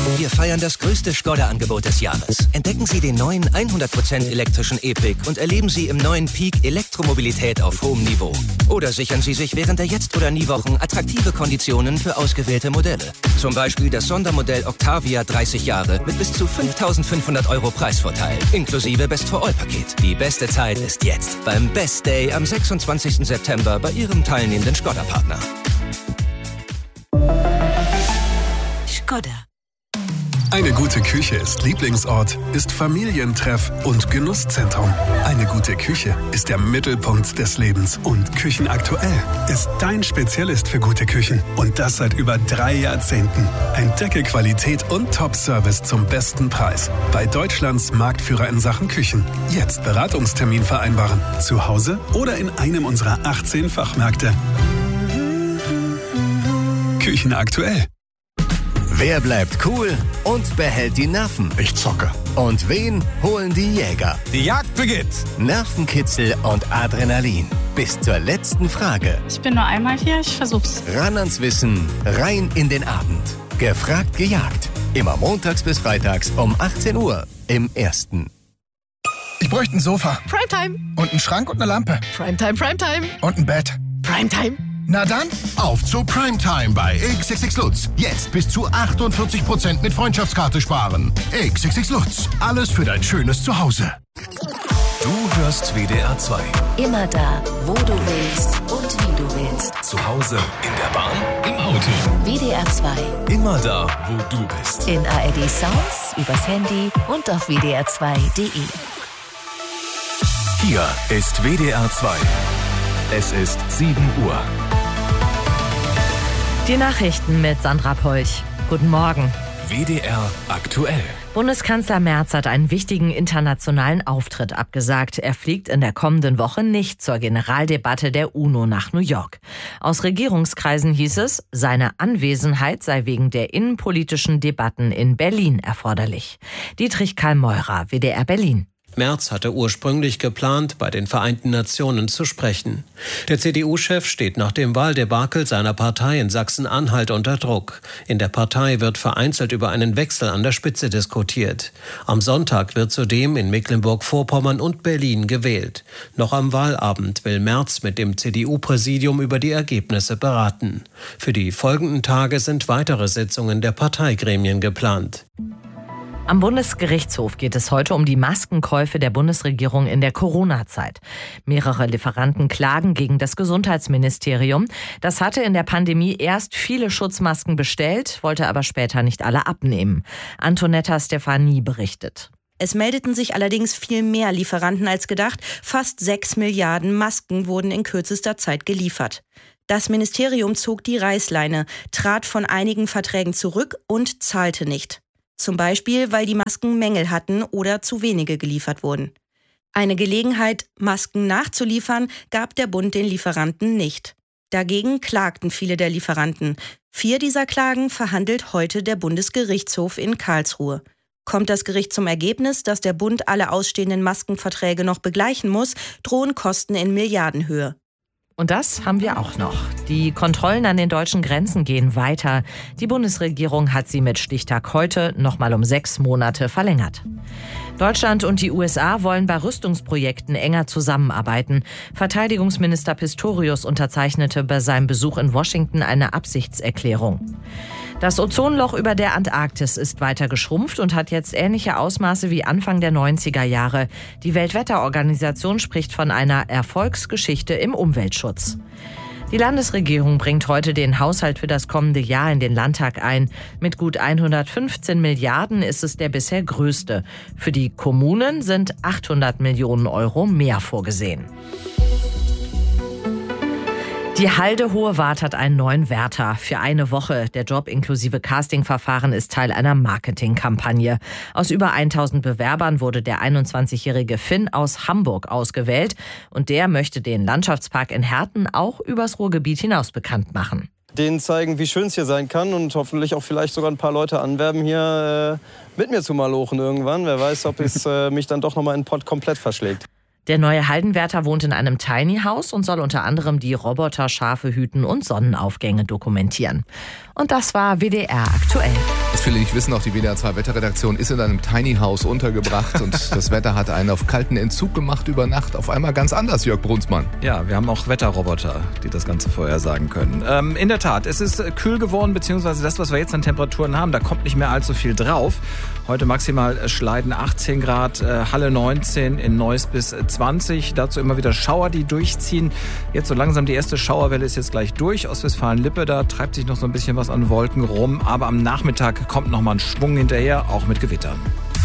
Wir feiern das größte Skoda-Angebot des Jahres. Entdecken Sie den neuen 100% elektrischen E-Pick und erleben Sie im neuen Peak Elektromobilität auf hohem Niveau. Oder sichern Sie sich während der Jetzt- oder Nie-Wochen attraktive Konditionen für ausgewählte Modelle. Zum Beispiel das Sondermodell Octavia 30 Jahre mit bis zu 5.500 € Preisvorteil, inklusive Best-for-All-Paket. Die beste Zeit ist jetzt beim Best Day am 26. September bei Ihrem teilnehmenden Skoda-Partner. Skoda. Eine gute Küche ist Lieblingsort, ist Familientreff und Genusszentrum. Eine gute Küche ist der Mittelpunkt des Lebens. Und Küchenaktuell ist dein Spezialist für gute Küchen. Und das seit über 3 Jahrzehnten. Entdecke Qualität und Top-Service zum besten Preis. Bei Deutschlands Marktführer in Sachen Küchen. Jetzt Beratungstermin vereinbaren. Zu Hause oder in einem unserer 18 Fachmärkte. Küchenaktuell. Wer bleibt cool und behält die Nerven? Ich zocke. Und wen holen die Jäger? Die Jagd beginnt. Nervenkitzel und Adrenalin. Bis zur letzten Frage. Ich bin nur einmal hier, ich versuch's. Ran ans Wissen, rein in den Abend. Gefragt, gejagt. Immer montags bis freitags um 18 Uhr im Ersten. Ich bräuchte ein Sofa. Primetime. Und einen Schrank und eine Lampe. Primetime, Primetime. Und ein Bett. Primetime. Na dann, auf zu Primetime bei XXX Lutz. Jetzt bis zu 48% mit Freundschaftskarte sparen. XXX Lutz. Alles für dein schönes Zuhause. Du hörst WDR 2. Immer da, wo du willst und wie du willst. Zu Hause, in der Bahn, im Auto. WDR 2. Immer da, wo du bist. In ARD Sounds, übers Handy und auf wdr2.de. Hier ist WDR 2. Es ist 7 Uhr. Die Nachrichten mit Sandra Polch. Guten Morgen. WDR aktuell. Bundeskanzler Merz hat einen wichtigen internationalen Auftritt abgesagt. Er fliegt in der kommenden Woche nicht zur Generaldebatte der UNO nach New York. Aus Regierungskreisen hieß es, seine Anwesenheit sei wegen der innenpolitischen Debatten in Berlin erforderlich. Dietrich Karl-Meurer, WDR Berlin. Merz hatte ursprünglich geplant, bei den Vereinten Nationen zu sprechen. Der CDU-Chef steht nach dem Wahldebakel seiner Partei in Sachsen-Anhalt unter Druck. In der Partei wird vereinzelt über einen Wechsel an der Spitze diskutiert. Am Sonntag wird zudem in Mecklenburg-Vorpommern und Berlin gewählt. Noch am Wahlabend will Merz mit dem CDU-Präsidium über die Ergebnisse beraten. Für die folgenden Tage sind weitere Sitzungen der Parteigremien geplant. Am Bundesgerichtshof geht es heute um die Maskenkäufe der Bundesregierung in der Corona-Zeit. Mehrere Lieferanten klagen gegen das Gesundheitsministerium. Das hatte in der Pandemie erst viele Schutzmasken bestellt, wollte aber später nicht alle abnehmen. Antonetta Stefani berichtet. Es meldeten sich allerdings viel mehr Lieferanten als gedacht. Fast 6 Milliarden Masken wurden in kürzester Zeit geliefert. Das Ministerium zog die Reißleine, trat von einigen Verträgen zurück und zahlte nicht. Zum Beispiel, weil die Masken Mängel hatten oder zu wenige geliefert wurden. Eine Gelegenheit, Masken nachzuliefern, gab der Bund den Lieferanten nicht. Dagegen klagten viele der Lieferanten. 4 dieser Klagen verhandelt heute der Bundesgerichtshof in Karlsruhe. Kommt das Gericht zum Ergebnis, dass der Bund alle ausstehenden Maskenverträge noch begleichen muss, drohen Kosten in Milliardenhöhe. Und das haben wir auch noch. Die Kontrollen an den deutschen Grenzen gehen weiter. Die Bundesregierung hat sie mit Stichtag heute nochmal um 6 Monate verlängert. Deutschland und die USA wollen bei Rüstungsprojekten enger zusammenarbeiten. Verteidigungsminister Pistorius unterzeichnete bei seinem Besuch in Washington eine Absichtserklärung. Das Ozonloch über der Antarktis ist weiter geschrumpft und hat jetzt ähnliche Ausmaße wie Anfang der 90er Jahre. Die Weltwetterorganisation spricht von einer Erfolgsgeschichte im Umweltschutz. Die Landesregierung bringt heute den Haushalt für das kommende Jahr in den Landtag ein. Mit gut 115 Milliarden ist es der bisher größte. Für die Kommunen sind 800 Millionen Euro mehr vorgesehen. Die Halde Hohewart hat einen neuen Wärter für eine Woche. Der Job inklusive Castingverfahren ist Teil einer Marketingkampagne. Aus über 1000 Bewerbern wurde der 21-jährige Finn aus Hamburg ausgewählt. Und der möchte den Landschaftspark in Herten auch übers Ruhrgebiet hinaus bekannt machen. Denen zeigen, wie schön es hier sein kann und hoffentlich auch vielleicht sogar ein paar Leute anwerben, hier mit mir zu malochen irgendwann. Wer weiß, ob es mich dann doch nochmal in den Pott komplett verschlägt. Der neue Haldenwärter wohnt in einem Tiny House und soll unter anderem die Roboter, Schafe hüten und Sonnenaufgänge dokumentieren. Und das war WDR aktuell. Was viele nicht wissen, auch die WDR 2 Wetterredaktion ist in einem Tiny House untergebracht und das Wetter hat einen auf kalten Entzug gemacht über Nacht. Auf einmal ganz anders, Jörg Brunsmann. Ja, wir haben auch Wetterroboter, die das Ganze vorhersagen können. In der Tat, es ist kühl geworden, beziehungsweise das, was wir jetzt an Temperaturen haben, da kommt nicht mehr allzu viel drauf. Heute maximal Schleiden 18 Grad, Halle 19, in Neuss bis 20. Dazu immer wieder Schauer, die durchziehen. Jetzt so langsam die erste Schauerwelle ist jetzt gleich durch. Ostwestfalen-Lippe, da treibt sich noch so ein bisschen was an Wolken rum. Aber am Nachmittag kommt noch mal ein Schwung hinterher, auch mit Gewittern.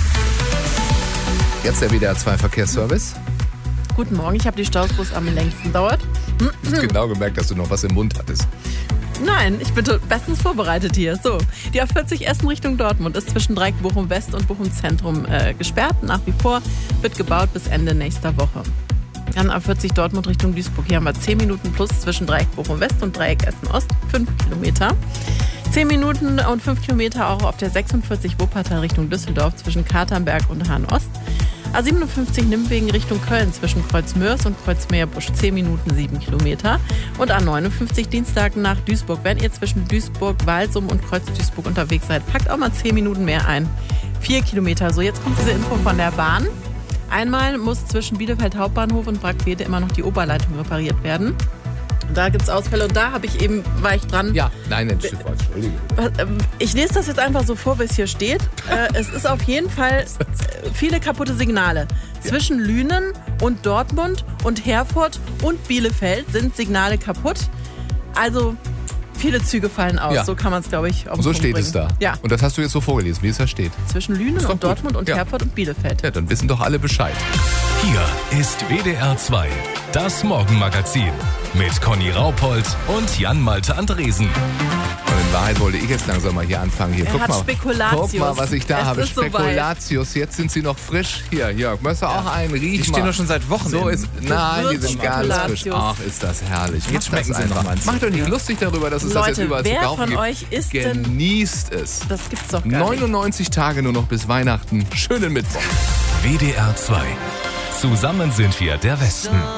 Jetzt der WDR 2 Verkehrsservice. Guten Morgen, ich habe die Staus, wo es am längsten dauert. Ich habe genau gemerkt, dass du noch was im Mund hattest. Nein, ich bin bestens vorbereitet hier. So, die A40 Essen Richtung Dortmund ist zwischen Dreieck Bochum West und Bochum Zentrum gesperrt. Nach wie vor wird gebaut bis Ende nächster Woche. Dann A40 Dortmund Richtung Duisburg. Hier haben wir 10 Minuten plus zwischen Dreieck Bochum West und Dreieck Essen Ost, 5 Kilometer. 10 Minuten und 5 Kilometer auch auf der 46 Wuppertal Richtung Düsseldorf zwischen Katernberg und Hahn Ost. A57 Nimwegen Richtung Köln zwischen Kreuz Mörs und Kreuz Meerbusch 10 Minuten 7 Kilometer. Und A59 Dienstag nach Duisburg. Wenn ihr zwischen Duisburg, Walsum und Kreuz Duisburg unterwegs seid, packt auch mal 10 Minuten mehr ein. 4 Kilometer. So, jetzt kommt diese Info von der Bahn. Einmal muss zwischen Bielefeld Hauptbahnhof und Brackwede immer noch die Oberleitung repariert werden. Da gibt es Ausfälle und da war ich dran. Ja, nein, Entschuldige. Ich lese das jetzt einfach so vor, wie es hier steht. Es ist auf jeden Fall viele kaputte Signale. Zwischen Lünen und Dortmund und Herford und Bielefeld sind Signale kaputt. Also viele Züge fallen aus. Ja. So kann man es, glaube ich, auf den So Punkt steht bringen. es da. Ja. Und das hast du jetzt so vorgelesen, wie es da steht. Zwischen Lünen und Dortmund und Herford und Bielefeld. Ja, dann wissen doch alle Bescheid. Hier ist WDR 2, das Morgenmagazin mit Conny Raupold und Jan-Malte Andresen. Und in Wahrheit wollte ich jetzt langsam mal hier anfangen. Hier, guck mal, was ich da habe. Spekulatius, jetzt sind sie noch frisch. Hier, Jörg, möchtest du auch einen riechen? Die stehen doch schon seit Wochen. So ist, nein, die sind ganz frisch. Ach, ist das herrlich. Jetzt schmecken sie noch mal. Macht euch nicht lustig darüber, dass es Leute, das jetzt überall zu kaufen gibt. Wer von euch isst Genießt es. Das gibt's doch gar nicht. 99 Tage nur noch bis Weihnachten. Schönen Mittwoch. WDR 2. Zusammen sind wir der Westen.